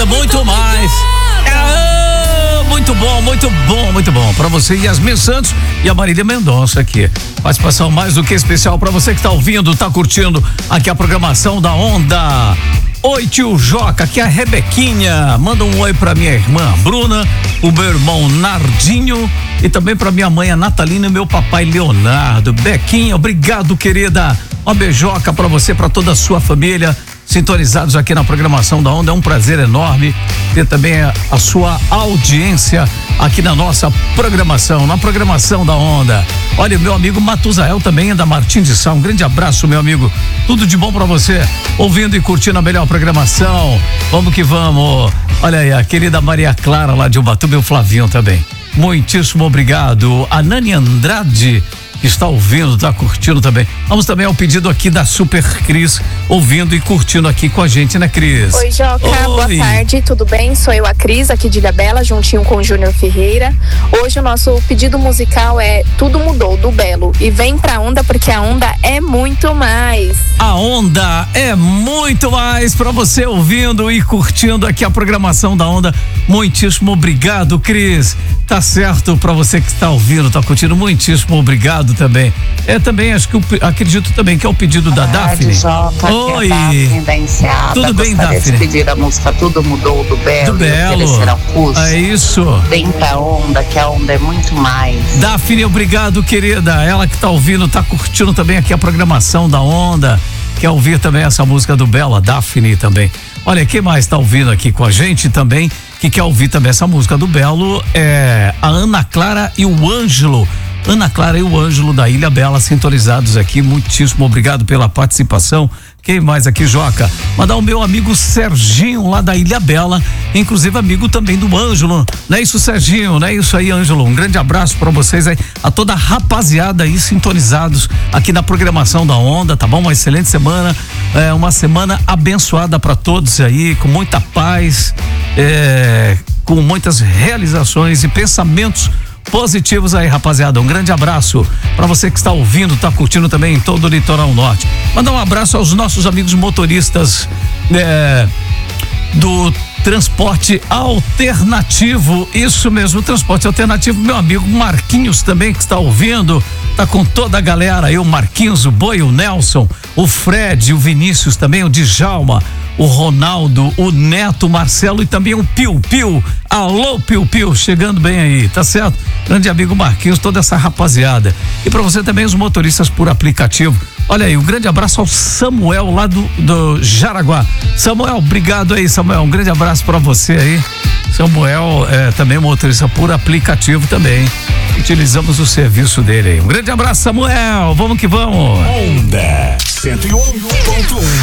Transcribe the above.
muito mais. Muito bom, muito bom, muito bom. Pra você, Yasmin Santos e a Marília Mendonça aqui. Participação mais do que especial pra você que tá ouvindo, tá curtindo aqui a programação da Onda. Oi, tio Joca, aqui é a Rebequinha. Manda um oi pra minha irmã Bruna, o meu irmão Nardinho e também pra minha mãe a Natalina e meu papai Leonardo. Bequinha, obrigado, querida. Uma beijoca pra você, pra toda a sua família, sintonizados aqui na programação da Onda. É um prazer enorme ter também a sua audiência aqui na nossa programação, na programação da Onda. Olha, o meu amigo Matusael também é da Martins de Sá. Um grande abraço, meu amigo. Tudo de bom pra você, ouvindo e curtindo a melhor programação. Vamos que vamos. Olha aí, a querida Maria Clara lá de Ubatuba e o Flavinho também. Muitíssimo obrigado. A Nani Andrade que está ouvindo, está curtindo também. Vamos também ao pedido aqui da Super Cris, ouvindo e curtindo aqui com a gente, né, Cris? Oi, Joca, boa tarde, tudo bem? Sou eu, a Cris, aqui de Ilhabela, juntinho com o Júnior Ferreira. Hoje o nosso pedido musical é Tudo Mudou, do Belo. E vem pra Onda, porque a Onda é muito mais. A Onda é muito mais pra você ouvindo e curtindo aqui a programação da Onda. Muitíssimo obrigado, Cris. Tá certo, pra você que está ouvindo, tá curtindo, muitíssimo obrigado também. Também acho que acredito também que é o pedido da Daphne. Jota, oi. Que é a Daphne da Enseada. Tudo bem, Daphne? Daphne? Pedir a música Tudo Mudou, do Belo. Do Belo. É isso. Vem pra Onda, que a Onda é muito mais. Daphne, obrigado, querida. Ela que tá ouvindo, tá curtindo também aqui a programação da Onda. Quer ouvir também essa música do Belo, a Daphne também. Olha, quem mais tá ouvindo aqui com a gente também, que quer ouvir também essa música do Belo, é a Ana Clara e o Ângelo. Ana Clara e o Ângelo da Ilha Bela sintonizados aqui. Muitíssimo obrigado pela participação. Quem mais aqui, Joca? Mandar o meu amigo Serginho lá da Ilha Bela, inclusive amigo também do Ângelo. Não é isso, Serginho? Não é isso aí, Ângelo? Um grande abraço pra vocês aí, a toda a rapaziada aí sintonizados aqui na programação da Onda, tá bom? Uma excelente semana, uma semana abençoada pra todos aí, com muita paz, com muitas realizações e pensamentos positivos aí, rapaziada. Um grande abraço pra você que está ouvindo, tá curtindo também em todo o litoral norte. Mandar um abraço aos nossos amigos motoristas do transporte alternativo. Isso mesmo, transporte alternativo. Meu amigo Marquinhos também que está ouvindo, tá com toda a galera aí, o Marquinhos, o Boi, o Nelson, o Fred, o Vinícius também, o Djalma, o Ronaldo, o Neto, o Marcelo e também o Piu Piu. Alô, Piu Piu, chegando bem aí, tá certo? Grande amigo Marquinhos, toda essa rapaziada. E pra você também os motoristas por aplicativo. Olha aí, um grande abraço ao Samuel lá do Jaraguá. Samuel, obrigado aí, Samuel. Um grande abraço pra você aí. Samuel também motorista por aplicativo também. Utilizamos o serviço dele aí. Um grande abraço, Samuel. Vamos que vamos. Onda 101.1